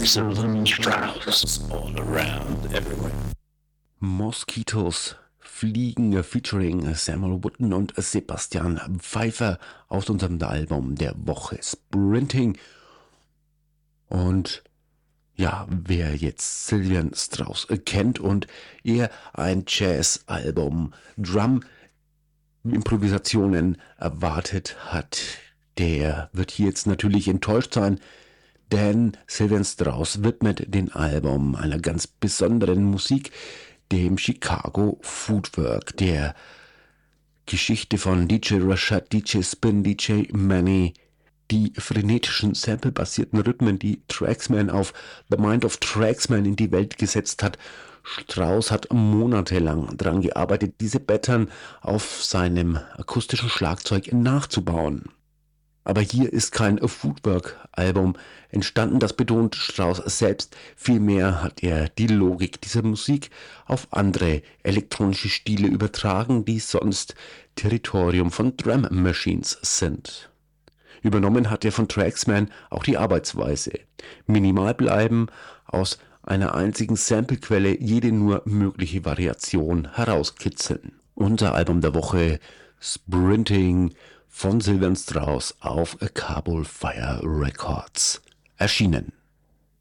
Sylvan Strauss all around, everywhere. Mosquitos fliegen featuring Samuel Wooten und Sebastian Pfeiffer aus unserem Album der Woche Sprinting. Und ja, wer jetzt Sylvan Strauss kennt und eher ein Jazz-Album, Drum-Improvisationen erwartet hat, der wird hier jetzt natürlich enttäuscht sein, denn Sylvan Strauss widmet den Album einer ganz besonderen Musik, dem Chicago Footwork, der Geschichte von DJ Rashad, DJ Spin, DJ Manny, die frenetischen samplebasierten Rhythmen, die Traxman auf The Mind of Traxman in die Welt gesetzt hat. Strauss hat monatelang daran gearbeitet, diese Pattern auf seinem akustischen Schlagzeug nachzubauen. Aber hier ist kein Footwork-Album entstanden, das betont Strauss selbst. Vielmehr hat er die Logik dieser Musik auf andere elektronische Stile übertragen, die sonst Territorium von Drum Machines sind. Übernommen hat er von Traxman auch die Arbeitsweise. Minimal bleiben, aus einer einzigen Samplequelle jede nur mögliche Variation herauskitzeln. Unser Album der Woche Sprinting von Sylvan Strauss auf Kabul Fire Records erschienen.